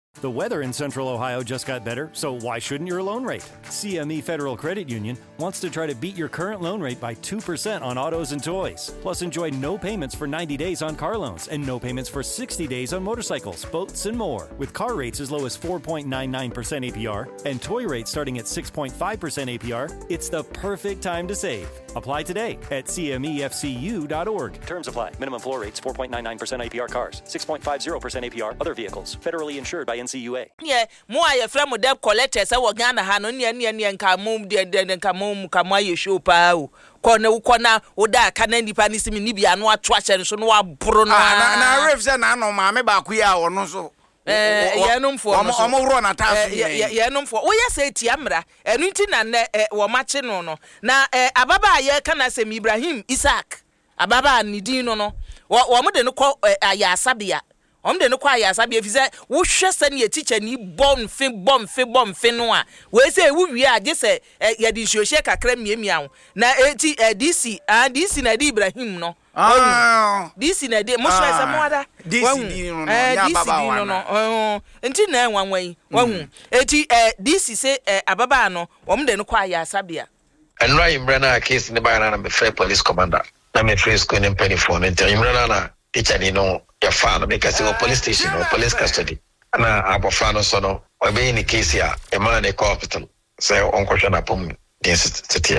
The weather in Central Ohio just got better, so why shouldn't your loan rate? CME Federal Credit Union wants to try to beat your current loan rate by 2% on autos and toys. Plus, enjoy no payments for 90 days on car loans and no payments for 60 days on motorcycles, boats, and more. With car rates as low as 4.99% APR and toy rates starting at 6.5% APR, it's the perfect time to save. Apply today at cmefcu.org. Terms apply. Minimum floor rates 4.99% APR cars, 6.50% APR other vehicles. Federally insured by NCUA. Yeah, more I from debt collectors. I was Ghana Hanon and Kamum, the Kamum, Kamaya show pao. Corner, Oda, Canadi Panissim, Nibia, and what trash and so no Bruno. Now, Revs and Anno, Mamma Bakuya or no so. Yanum for run at us. Yanum for. Oh, yes, Tiamra, and Winton and Wamachino. Now, Ababa, ye can I say Ibrahim, Isaac, Ababa, Nidino, no. What would they call Ayasabia? De no kwa ya sabi efize wo hwese na teacher ni bomb fin no a we say wo wi age se ya di hwehwe kakra miamia na eti DC na di Ibrahim no DC na di mo so ese mo ada DC no ya baba no enti na enwanwan wahu eti DC say ababa no de no kwa ya sabia enra imrana case ne ba na me fair police commander na me free school in penny phone enti imrana na teacher ni no your father because you police station or police custody na abofano so no we be in case ya e man e hospital say on question apom this